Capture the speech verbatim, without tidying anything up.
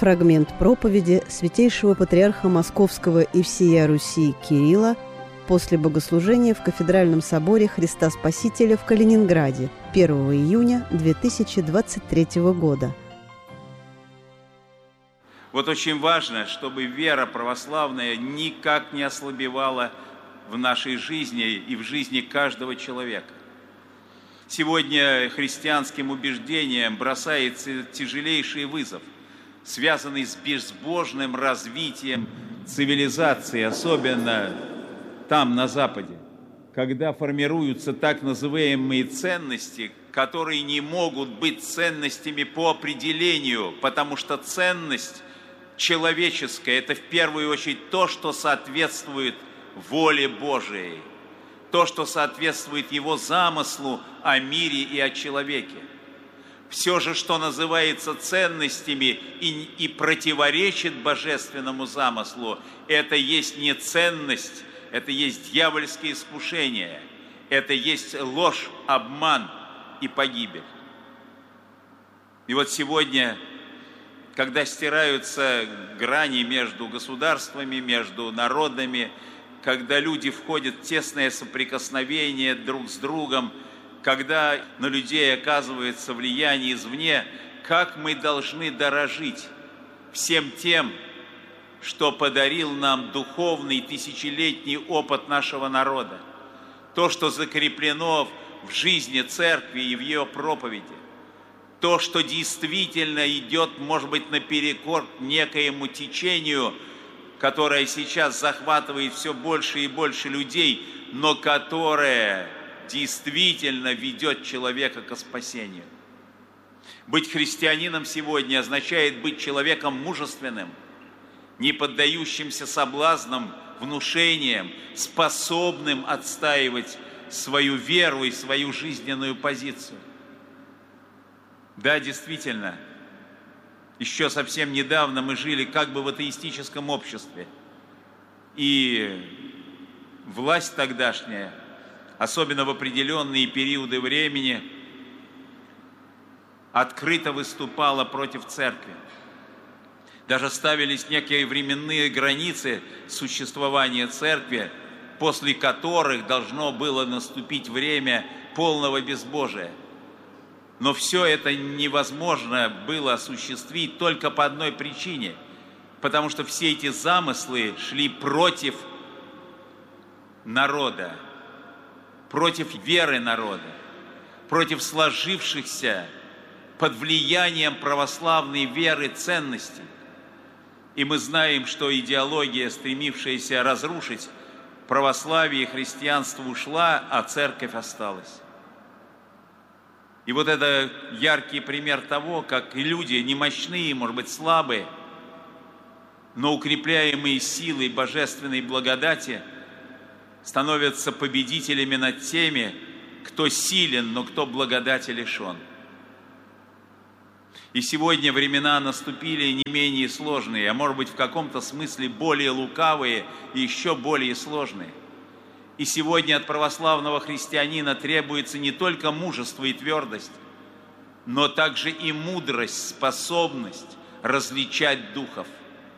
фрагмент проповеди святейшего патриарха Московского и всея Руси Кирилла после богослужения в Кафедральном соборе Христа Спасителя в Калининграде первого июня две тысячи двадцать третьего года. Вот очень важно, чтобы вера православная никак не ослабевала в нашей жизни и в жизни каждого человека. Сегодня христианским убеждениям бросается тяжелейший вызов, связанный с безбожным развитием цивилизации, особенно там, на Западе, когда формируются так называемые ценности, которые не могут быть ценностями по определению, потому что ценность человеческая – это в первую очередь то, что соответствует воле Божией, то, что соответствует Его замыслу о мире и о человеке. Все же, что называется ценностями и, и противоречит божественному замыслу, это есть не ценность, это есть дьявольские искушения, это есть ложь, обман и погибель. И вот сегодня, когда стираются грани между государствами, между народами, когда люди входят в тесное соприкосновение друг с другом, когда на людей оказывается влияние извне, как мы должны дорожить всем тем, что подарил нам духовный тысячелетний опыт нашего народа, то, что закреплено в жизни церкви и в ее проповеди, то, что действительно идет, может быть, наперекор некоему течению, которое сейчас захватывает все больше и больше людей, но которое действительно ведет человека к спасению. Быть христианином сегодня означает быть человеком мужественным, не поддающимся соблазнам, внушениям, способным отстаивать свою веру и свою жизненную позицию. Да, действительно, еще совсем недавно мы жили как бы в атеистическом обществе. И власть тогдашняя, особенно в определенные периоды времени, открыто выступала против церкви. Даже ставились некие временные границы существования церкви, после которых должно было наступить время полного безбожия. Но все это невозможно было осуществить только по одной причине, потому что все эти замыслы шли против народа, против веры народа, против сложившихся под влиянием православной веры ценностей. И мы знаем, что идеология, стремившаяся разрушить православие и христианство, ушла, а церковь осталась. И вот это яркий пример того, как и люди немощные, может быть, слабые, но укрепляемые силой божественной благодати становятся победителями над теми, кто силен, но кто благодати лишен. И сегодня времена наступили не менее сложные, а может быть в каком-то смысле более лукавые и еще более сложные. И сегодня от православного христианина требуется не только мужество и твердость, но также и мудрость, способность различать духов.